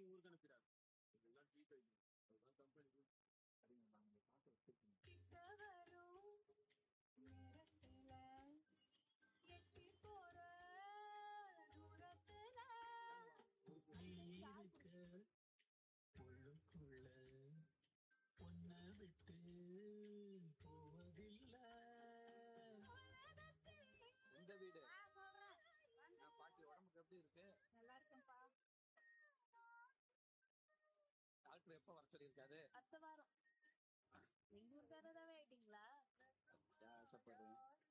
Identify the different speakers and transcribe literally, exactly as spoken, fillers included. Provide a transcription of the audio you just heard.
Speaker 1: ஊருக்கு அனுப்பிடாது. இதெல்லாம் tea time. அதுதான் கம்பெனி ரூல். சரிங்க, நான் உங்க பாட்டு வச்சிருக்கேன்.
Speaker 2: கிட்ட வரும் நேரத்துல எட்டி போற தூரத்துல
Speaker 3: நீ இருக்க உள்ளுக்குள்ள உன்னை விட்டு போவதில்லை.
Speaker 1: எந்த வீடு?
Speaker 2: ஆ, சொல்றேன்.
Speaker 1: நான் பாட்டி உடம்புக்கு எப்படி இருக்கு?
Speaker 2: நல்லா இருக்கேன்ப்பா.
Speaker 1: டாக்டர் எப்ப வர சொல்லியிருக்காரு?
Speaker 2: அடுத்த வாரம் எங்க ஊருக்காரராவே ஆயிட்டீங்களா?
Speaker 1: ஆசைப்படுறேன்.